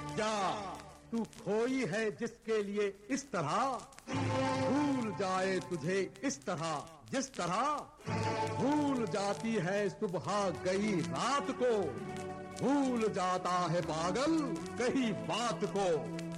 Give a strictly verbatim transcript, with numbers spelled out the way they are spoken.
जा, तू खोई है जिसके लिए इस तरह, भूल जाए तुझे इस तरह जिस तरह भूल जाती है सुबह गई रात को, भूल जाता है पागल कही बात को।